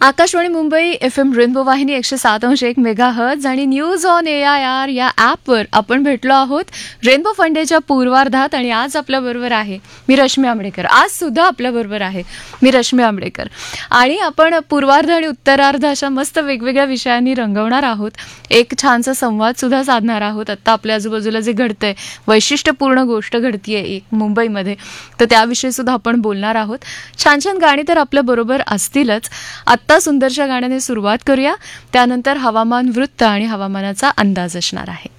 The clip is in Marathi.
आकाशवाणी मुंबई FM रेनबो वाहिनी 107.1 मेगाहर्ट्झ आणि न्यूज ऑन AIR या ॲपवर आपण भेटलो आहोत रेनबो फंडेच्या पूर्वार्धात. आणि आज आपल्याबरोबर आहे मी रश्मी आंबडेकर. आज सुद्धा आपल्याबरोबर आहे मी रश्मी आंबडेकर. आणि आपण पूर्वार्ध आणि उत्तरार्ध अशा मस्त वेगवेगळ्या विषयांनी रंगवणार आहोत. एक छानसा संवाद सुद्धा साधणार आहोत. आत्ता आपल्या आजूबाजूला जे घडतंय, वैशिष्ट्यपूर्ण गोष्ट घडतीये एक मुंबईमध्ये, तर त्याविषयी सुद्धा आपण बोलणार आहोत. छान छान गाणी तर आपल्याबरोबर असतीलच. आत्ता सुंदरशा गाण्याने सुरुवात करूया, त्यानंतर हवामान वृत्त आणि हवामानाचा अंदाज असणार आहे.